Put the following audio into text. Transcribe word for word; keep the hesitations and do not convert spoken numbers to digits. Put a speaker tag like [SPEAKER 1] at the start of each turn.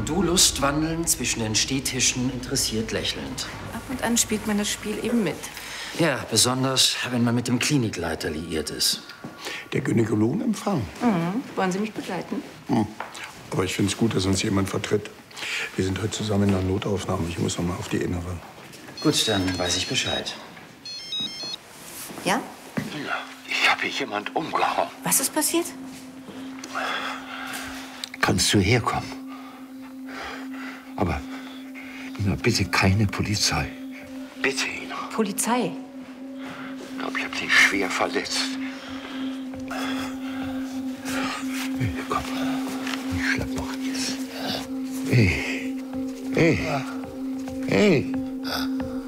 [SPEAKER 1] und du lustwandeln zwischen den Stehtischen, interessiert lächelnd.
[SPEAKER 2] Ab und an spielt man das Spiel eben mit.
[SPEAKER 1] Ja, besonders, wenn man mit dem Klinikleiter liiert ist.
[SPEAKER 3] Der Gynäkologenempfang?
[SPEAKER 2] Mhm. Wollen Sie mich begleiten?
[SPEAKER 3] Hm. Aber ich finde es gut, dass uns jemand vertritt. Wir sind heute zusammen in der Notaufnahme. Ich muss noch mal auf die Innere.
[SPEAKER 1] Gut, dann weiß ich Bescheid.
[SPEAKER 2] Ja?
[SPEAKER 4] Ich habe hier jemand umgehauen.
[SPEAKER 2] Was ist passiert?
[SPEAKER 4] Kannst du herkommen? Aber Ina, bitte keine Polizei. Bitte, Ina.
[SPEAKER 2] Polizei?
[SPEAKER 4] Ich glaube, ich habe dich schwer verletzt. Hey, komm. Ich schnapp noch jetzt. Hey. Hey. Hey.